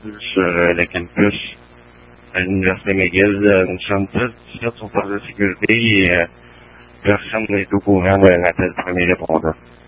sur le campus à l'Université McGill. Nous sommes tous sur force de sécurité et personne n'est au courant de l'appel du premier répondant.